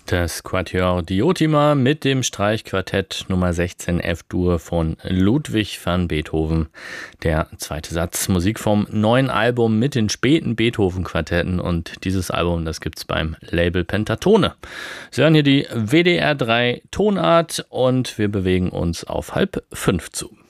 Das Quatuor Diotima mit dem Streichquartett Nummer 16 F-Dur von Ludwig van Beethoven. Der zweite Satz, Musik vom neuen Album mit den späten Beethoven-Quartetten, und dieses Album, das gibt's beim Label Pentatone. Sie hören hier die WDR 3 Tonart und wir bewegen uns auf 4:30 zu.